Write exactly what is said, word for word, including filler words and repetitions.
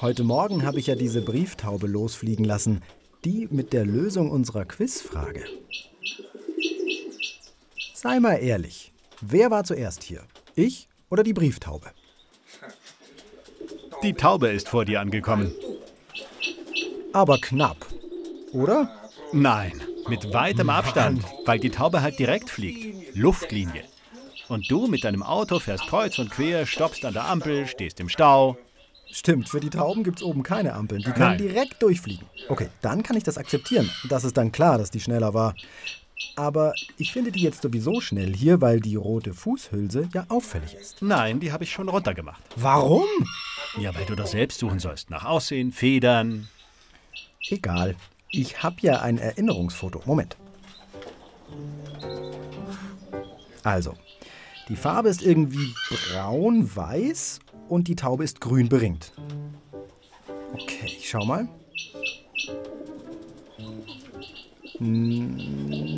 Heute Morgen habe ich ja diese Brieftaube losfliegen lassen. Die mit der Lösung unserer Quizfrage. Sei mal ehrlich. Wer war zuerst hier? Ich oder die Brieftaube? Die Taube ist vor dir angekommen. Aber knapp, oder? Nein, mit weitem Abstand, weil die Taube halt direkt fliegt. Luftlinie. Und du mit deinem Auto fährst kreuz und quer, stoppst an der Ampel, stehst im Stau. Stimmt, für die Tauben gibt es oben keine Ampeln. Die können Nein. direkt durchfliegen. Okay, dann kann ich das akzeptieren. Das ist dann klar, dass die schneller war. Aber ich finde die jetzt sowieso schnell hier, weil die rote Fußhülse ja auffällig ist. Nein, die habe ich schon runtergemacht. Warum? Ja, weil du doch selbst suchen sollst. Nach Aussehen, Federn. Egal. Ich habe ja ein Erinnerungsfoto. Moment. Also, die Farbe ist irgendwie braun-weiß und die Taube ist grün beringt. Okay, ich schau mal. Hm.